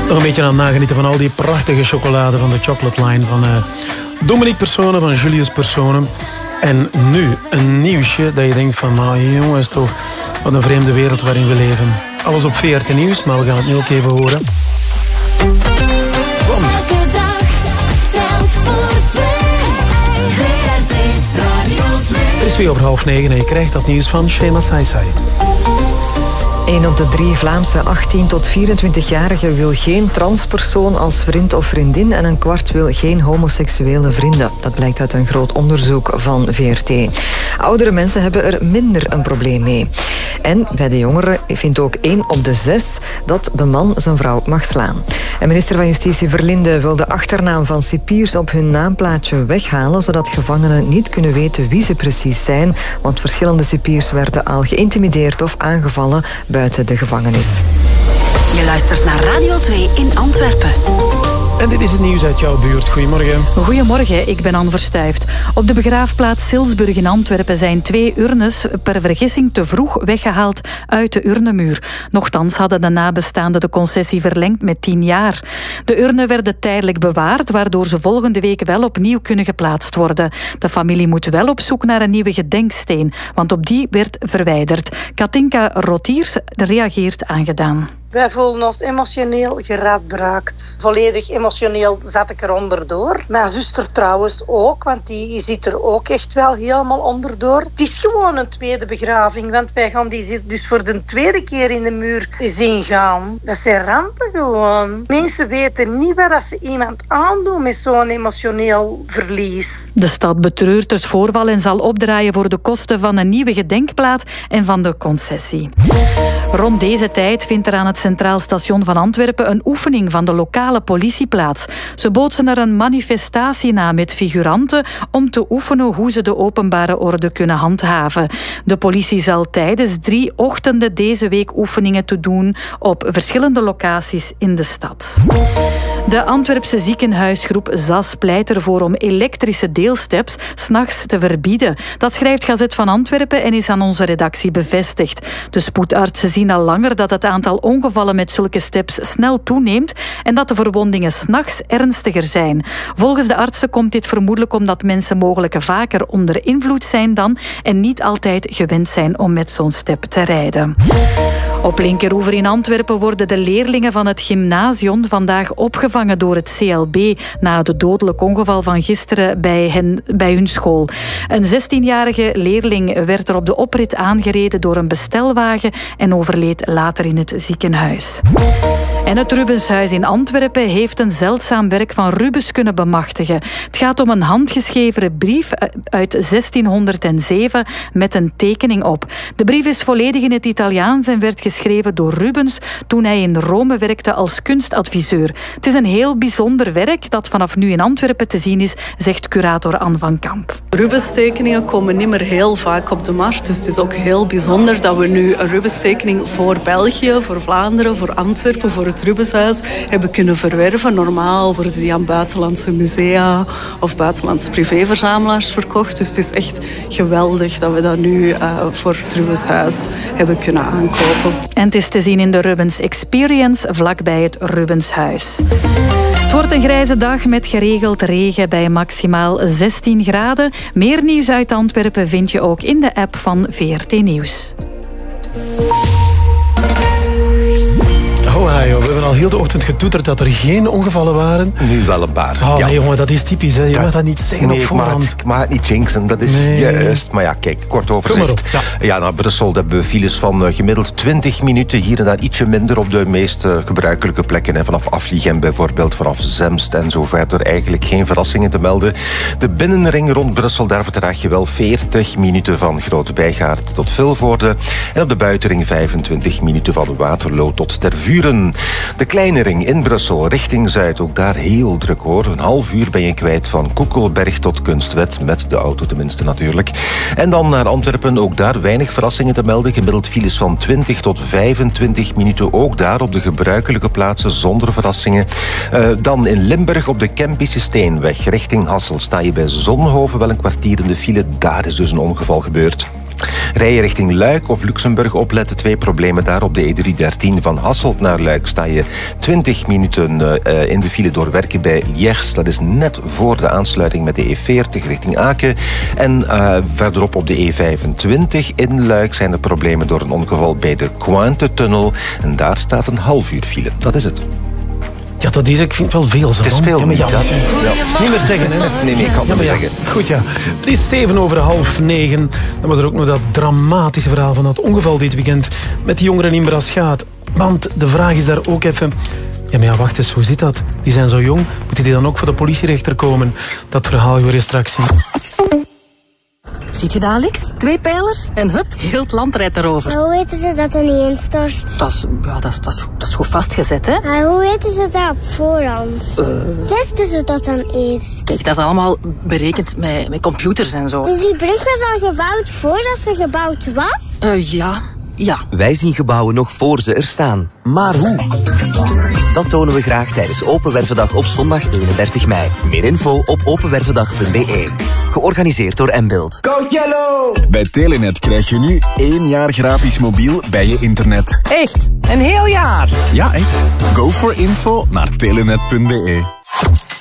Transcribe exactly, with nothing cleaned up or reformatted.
Nog een beetje aan het nagenieten van al die prachtige chocolade van de chocolate line van uh, Dominique Personen, van Julius Personen. En nu een nieuwsje dat je denkt van, nou jongens toch, wat een vreemde wereld waarin we leven. Alles op V R T Nieuws, maar we gaan het nu ook even horen. Want elke dag telt voor twee. V R T Radio twee. Het is weer over half negen en je krijgt dat nieuws van Shema Saisai. Een op de drie Vlaamse achttien tot vierentwintig-jarigen wil geen transpersoon als vriend of vriendin en een kwart wil geen homoseksuele vrienden. Dat blijkt uit een groot onderzoek van V R T. Oudere mensen hebben er minder een probleem mee. En bij de jongeren vindt ook één op de zes dat de man zijn vrouw mag slaan. En minister van Justitie Verlinde wil de achternaam van cipiers op hun naamplaatje weghalen, zodat gevangenen niet kunnen weten wie ze precies zijn, want verschillende cipiers werden al geïntimideerd of aangevallen buiten de gevangenis. Je luistert naar Radio twee in Antwerpen. En dit is het nieuws uit jouw buurt. Goedemorgen. Goedemorgen, ik ben Anne Verstuift. Op de begraafplaats Silsburg in Antwerpen zijn twee urnes per vergissing te vroeg weggehaald uit de urnemuur. Nochtans hadden de nabestaanden de concessie verlengd met tien jaar. De urnen werden tijdelijk bewaard, waardoor ze volgende week wel opnieuw kunnen geplaatst worden. De familie moet wel op zoek naar een nieuwe gedenksteen, want op die werd verwijderd. Katinka Rotiers reageert aangedaan. Wij voelen ons emotioneel geraadbraakt. Volledig emotioneel zat ik er onderdoor. Mijn zuster trouwens ook, want die zit er ook echt wel helemaal onderdoor. Het is gewoon een tweede begraving, want wij gaan die dus voor de tweede keer in de muur zien gaan. Dat zijn rampen gewoon. Mensen weten niet wat ze iemand aandoen met zo'n emotioneel verlies. De stad betreurt het voorval en zal opdraaien voor de kosten van een nieuwe gedenkplaat en van de concessie. Rond deze tijd vindt er aan het Centraal Station van Antwerpen een oefening van de lokale politie plaats. Ze bootsen er een manifestatie na met figuranten om te oefenen hoe ze de openbare orde kunnen handhaven. De politie zal tijdens drie ochtenden deze week oefeningen te doen op verschillende locaties in de stad. De Antwerpse ziekenhuisgroep Z A S pleit ervoor om elektrische deelsteps 's nachts te verbieden. Dat schrijft Gazet van Antwerpen en is aan onze redactie bevestigd. De spoedartsen zien al langer dat het aantal ongevallen met zulke steps snel toeneemt en dat de verwondingen 's nachts ernstiger zijn. Volgens de artsen komt dit vermoedelijk omdat mensen mogelijk vaker onder invloed zijn dan en niet altijd gewend zijn om met zo'n step te rijden. Op Linkeroever in Antwerpen worden de leerlingen van het gymnasium vandaag opgevangen door het C L B na het dodelijk ongeval van gisteren bij, hen, bij hun school. Een zestienjarige leerling werd er op de oprit aangereden door een bestelwagen en overleed later in het ziekenhuis. En het Rubenshuis in Antwerpen heeft een zeldzaam werk van Rubens kunnen bemachtigen. Het gaat om een handgeschreven brief uit zestienhonderdzeven met een tekening op. De brief is volledig in het Italiaans en werd geschreven door Rubens toen hij in Rome werkte als kunstadviseur. Het is een heel bijzonder werk dat vanaf nu in Antwerpen te zien is, zegt curator Anne van Kamp. Rubens tekeningen komen niet meer heel vaak op de markt, dus het is ook heel bijzonder dat we nu een Rubens tekening voor België, voor Vlaanderen, voor Antwerpen, voor het Rubenshuis hebben kunnen verwerven. Normaal worden die aan buitenlandse musea of buitenlandse privéverzamelaars verkocht, dus het is echt geweldig dat we dat nu uh, voor het Rubenshuis hebben kunnen aankopen. En het is te zien in de Rubens Experience vlakbij het Rubenshuis. Het wordt een grijze dag met geregeld regen bij maximaal zestien graden. Meer nieuws uit Antwerpen vind je ook in de app van V R T Nieuws. Oh, ja, joh. We hebben al heel de ochtend getoeterd dat er geen ongevallen waren. Nu wel een paar. Oh, ja. nee, jongen, dat is typisch. Hè. Je dat, mag dat niet zeggen nee, op voorhand. Ik mag het niet jinxen, dat is nee. juist. Maar ja, kijk, kort overzicht. Ja. ja, naar Brussel hebben we files van uh, gemiddeld twintig minuten. Hier en daar ietsje minder op de meest uh, gebruikelijke plekken. Hè. Vanaf Afligem bijvoorbeeld, vanaf Zemst en zo verder. Eigenlijk geen verrassingen te melden. De binnenring rond Brussel, daar vertraag je wel veertig minuten van Grote Bijgaard tot Vilvoorde. En op de buitenring vijfentwintig minuten van Waterloo tot Tervuren. De kleine ring in Brussel, richting Zuid, ook daar heel druk hoor. Een half uur ben je kwijt van Koekelberg tot Kunstwet, met de auto tenminste natuurlijk. En dan naar Antwerpen, ook daar weinig verrassingen te melden. Gemiddeld files van twintig tot vijfentwintig minuten, ook daar op de gebruikelijke plaatsen zonder verrassingen. Uh, dan in Limburg op de Kempische Steenweg, richting Hassel, sta je bij Zonhoven wel een kwartier in de file. Daar is dus een ongeval gebeurd. Rij je richting Luik of Luxemburg, opletten, twee problemen daar. Op de E driehonderddertien van Hasselt naar Luik sta je twintig minuten uh, in de file door werken bij Liège. Dat is net voor de aansluiting met de E veertig richting Aken. En uh, verderop op de E vijfentwintig in Luik zijn er problemen door een ongeval bij de Cointe-tunnel. En daar staat een half uur file. Dat is het. Ja, dat is, ik vind het wel veel. Zo. Het is veel. Ja, maar ja, ja. ja. Ja. Niet meer zeggen, hè? Nee, nee, ik kan het ja, niet ja. zeggen. Goed, ja. Het is zeven over half negen. Dan was er ook nog dat dramatische verhaal van dat ongeval dit weekend met die jongeren in Braschaat. Want de vraag is daar ook even... Ja, maar ja, wacht eens, hoe zit dat? Die zijn zo jong. Moeten die dan ook voor de politierechter komen? Dat verhaal hoor je straks zien. Ziet je dat, Alex? Twee pijlers en hup, heel het land rijdt erover. Maar hoe weten ze dat er niet instort? Dat is, ja, dat is, dat is, dat is goed vastgezet, hè? Maar hoe weten ze dat op voorhand? Uh, Testen ze dat dan eerst? Kijk, dat is allemaal berekend met, met computers en zo. Dus die brug was al gebouwd voordat ze gebouwd was? Uh, ja, ja. Wij zien gebouwen nog voor ze er staan. Maar hoe? Dat tonen we graag tijdens Open Wervendag op zondag eenendertig mei. Meer info op openwervendag punt b e. Georganiseerd door Mbuild. Go Yellow! Bij Telenet krijg je nu één jaar gratis mobiel bij je internet. Echt? Een heel jaar? Ja, echt. Go for info naar telenet punt b e.